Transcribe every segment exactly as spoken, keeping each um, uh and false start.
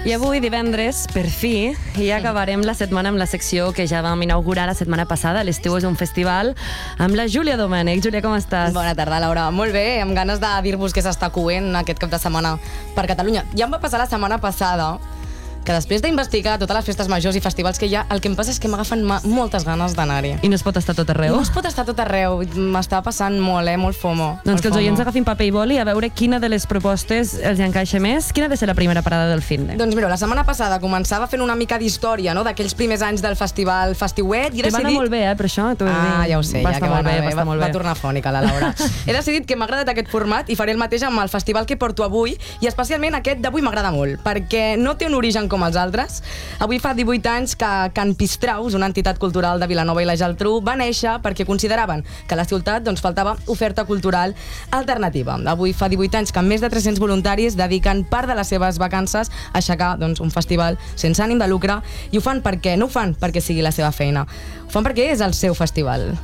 I avui, divendres, per fi, ja acabarem la setmana amb la secció que ja vam inaugurar la setmana passada. L'estiu és un festival amb la Júlia Domènech. Júlia, com estàs? Bona tarda, Laura. Molt bé, amb ganes de dir-vos què s'està coent aquest cap de setmana per Catalunya. Ja em va passar la setmana passada que després d'investigar totes les festes majors i festivals que hi ha, el que em passa és que m'agafen moltes ganes d'anar-hi. I no es pot estar tot arreu? No es pot estar tot arreu. M'està passant molt, eh? Molt fomo. Doncs que els oients agafin paper i boli a veure quina de les propostes els encaixa més. Quina ha de ser la primera parada del finde? Doncs mira, la setmana passada començava fent una mica d'història, no?, d'aquells primers anys del festival Festiuet. I he decidit... va anar molt bé, eh, per això. Ah, ja ho sé, va ja que va, bé, bé. va, va, va tornar fònica, la Laura. He decidit que m'ha agradat aquest format i faré el mateix amb el festival que porto avui, i especialment aquest d'avui m'agrada molt, perquè no té un origen com els altres. Avui fa divuit anys que Can Pistraus, una entitat cultural de Vilanova i la Geltrú, va néixer perquè consideraven que a la ciutat doncs, faltava oferta cultural alternativa. Avui fa divuit anys que més de tres-cents voluntaris dediquen part de les seves vacances a aixecar doncs, un festival sense ànim de lucre, i ho fan perquè no ho fan perquè sigui la seva feina, ho fan perquè és el seu festival.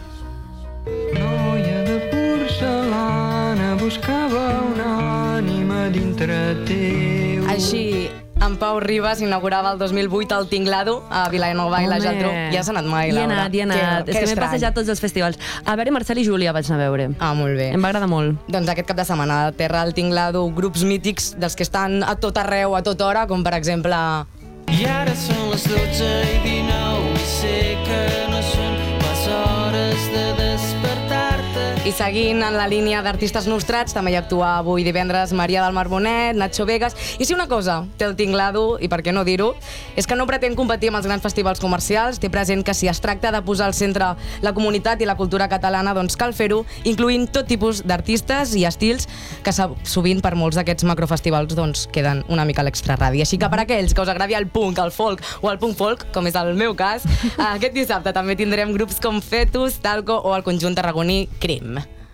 Noia de porcelana buscava una ànima dintre teu. Així, en Pau Ribas inaugurava el dos mil vuit el Tinglado a Vilanova i la Geltrú. I has anat mai, Laura? Hi he anat, hi he anat. És que m'he passejat tots els festivals. A veure, Marcel i Júlia vaig anar a veure. Ah, molt bé. Em va agradar molt. Doncs aquest cap de setmana a terra al Tinglado, grups mítics dels que estan a tot arreu, a tota hora, com per exemple... I ara són les dotze i dinou i sé que no són les hores de despertar-te. I seguint en la línia d'artistes nostrats, també hi actua avui divendres Maria del Mar Bonet, Nacho Vegas. I si una cosa té el Tinglado, i per què no dir-ho, és que no pretén competir amb els grans festivals comercials. Té present que si es tracta de posar al centre la comunitat i la cultura catalana, doncs cal fer-ho, incloent tot tipus d'artistes i estils que sovint per molts d'aquests macrofestivals doncs, queden una mica a l'extraradi. Així que per aquells que us agradi el punk, el folk o el punk folk, com és el meu cas, aquest dissabte també tindrem grups com Fetus, Talco o el conjunt tarragoní Crim.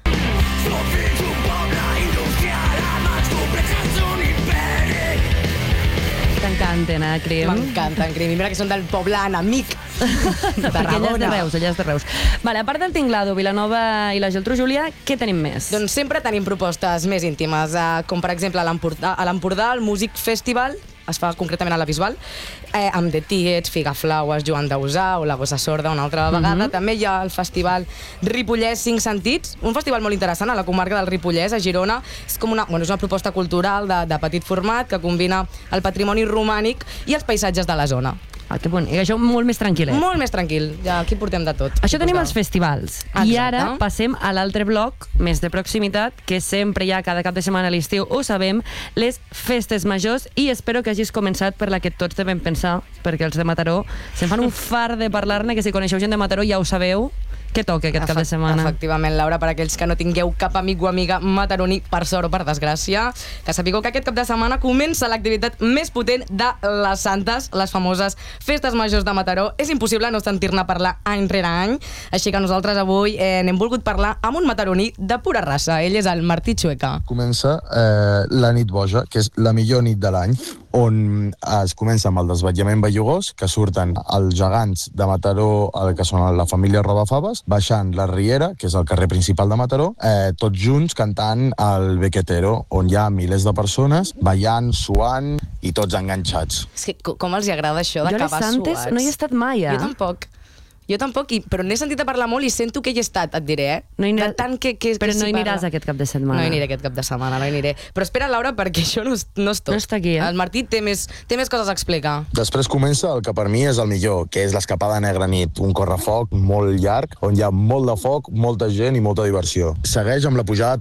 T'encanten, eh, Crim? M'encanten, Crim. I mira que són del poble enemic. Perquè allà és de Reus, allà és de Reus. Vale, a part del Tinglado, Vilanova i la Geltrú, Júlia, què tenim més? Doncs sempre tenim propostes més íntimes, eh, com per exemple a l'Empordà, a l'Empordà, el Music Festival, es fa concretament a la Bisbal, eh, amb The Tiets, Figaflaues, Joan Dausà o La Gossa Sorda una altra vegada. Mm-hmm. També hi ha el festival Ripollès Cinc Sentits, un festival molt interessant a la comarca del Ripollès, a Girona. És com una, bueno, és una proposta cultural de, de petit format que combina el patrimoni romànic i els paisatges de la zona. Ah, que bonic. Això molt més tranquil·let. Molt més tranquil. Ja aquí portem de tot. Això tenim els festivals. Exacte. I ara passem a l'altre bloc, més de proximitat, que sempre hi ha cada cap de setmana a l'estiu, ho sabem, les festes majors, i espero que hagis començat per la que tots devem pensar, perquè els de Mataró se'n fan un far de parlar-ne, que si coneixeu gent de Mataró ja ho sabeu. Què toca aquest cap de setmana? Efectivament, Laura, per aquells que no tingueu cap amic o amiga mataroní, per sort o per desgràcia, que sapigueu que aquest cap de setmana comença l'activitat més potent de les Santes, les famoses festes majors de Mataró. És impossible no sentir-ne parlar any rere any, així que nosaltres avui eh, n'hem volgut parlar amb un mataroní de pura raça. Ell és el Martí Chueca. Comença eh, la nit boja, que és la millor nit de l'any, on es comença amb el desvetllament bellugós, que surten els gegants de Mataró, el que són la família Robafaves, baixant la Riera, que és el carrer principal de Mataró, eh, tots junts cantant el Bequetero, on hi ha milers de persones ballant, suant i tots enganxats. És que com els agrada això d'acabar suats? Jo a les Santes no hi he estat mai, eh? Jo tampoc. Jo tampoc, i, però n'he sentit a parlar molt i sento que hi he estat, et diré, eh? No anirà... De tant que, que, però que no hi aniràs parla. Aquest cap de setmana. No hi aniré aquest cap de setmana, no hi aniré. Però espera, Laura, perquè això no és, no és tot. No està aquí, eh? El Martí té més, té més coses a explicar. Després comença el que per mi és el millor, que és l'escapada negra nit, un correfoc molt llarg, on hi ha molt de foc, molta gent i molta diversió. Segueix amb la pujada